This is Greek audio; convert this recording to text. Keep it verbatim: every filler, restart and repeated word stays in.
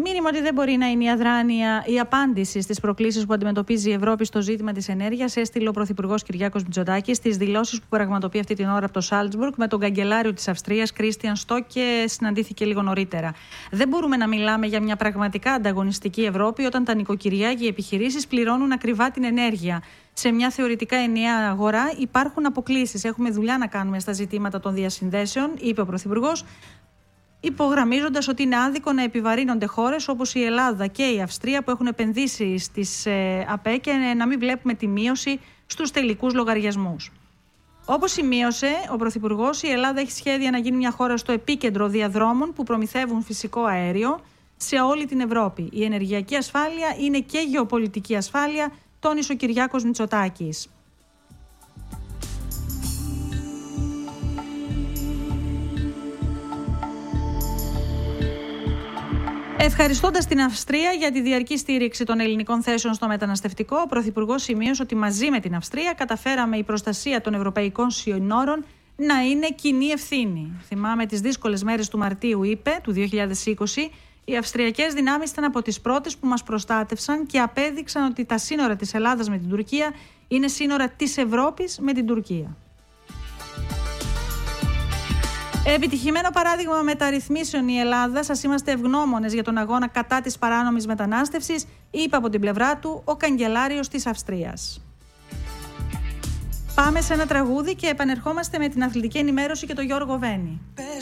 μήνυμα ότι δεν μπορεί να είναι η αδράνεια η απάντηση στις προκλήσεις που αντιμετωπίζει η Ευρώπη στο ζήτημα της ενέργειας, έστειλε ο Πρωθυπουργός Κυριάκος Μητσοτάκης στις δηλώσεις που πραγματοποιεί αυτή την ώρα από το Σάλτσμπουργκ με τον καγκελάριο της Αυστρίας, Κρίστιαν Στοκ, και συναντήθηκε λίγο νωρίτερα. Δεν μπορούμε να μιλάμε για μια πραγματικά ανταγωνιστική Ευρώπη όταν τα νοικοκυριά και οι επιχειρήσεις πληρώνουν ακριβά την ενέργεια. Σε μια θεωρητικά ενιαία αγορά υπάρχουν αποκλίσεις. Έχουμε δουλειά να κάνουμε στα ζητήματα των διασυνδέσεων, είπε ο Πρωθυπουργός, υπογραμμίζοντας ότι είναι άδικο να επιβαρύνονται χώρες όπως η Ελλάδα και η Αυστρία που έχουν επενδύσει στις ε, ΑΠΕ και να μην βλέπουμε τη μείωση στους τελικούς λογαριασμούς. Όπως σημείωσε ο Πρωθυπουργός, η Ελλάδα έχει σχέδια να γίνει μια χώρα στο επίκεντρο διαδρόμων που προμηθεύουν φυσικό αέριο σε όλη την Ευρώπη. Η ενεργειακή ασφάλεια είναι και γεωπολιτική ασφάλεια, τόνισε ο Κυριάκος Μητσοτάκης. Ευχαριστώντας την Αυστρία για τη διαρκή στήριξη των ελληνικών θέσεων στο μεταναστευτικό, ο Πρωθυπουργός σημείωσε ότι μαζί με την Αυστρία καταφέραμε η προστασία των ευρωπαϊκών συνόρων να είναι κοινή ευθύνη. Θυμάμαι τις δύσκολες μέρες του Μαρτίου, είπε, του δύο χιλιάδες είκοσι, οι αυστριακές δυνάμεις ήταν από τις πρώτες που μας προστάτευσαν και απέδειξαν ότι τα σύνορα της Ελλάδας με την Τουρκία είναι σύνορα της Ευρώπης με την Τουρκία. Επιτυχημένο παράδειγμα μεταρρυθμίσεων η Ελλάδα. Σας είμαστε ευγνώμονες για τον αγώνα κατά της παράνομης μετανάστευσης, είπε από την πλευρά του ο καγκελάριος της Αυστρίας. Πάμε σε ένα τραγούδι και επανερχόμαστε με την αθλητική ενημέρωση και τον Γιώργο Βένη.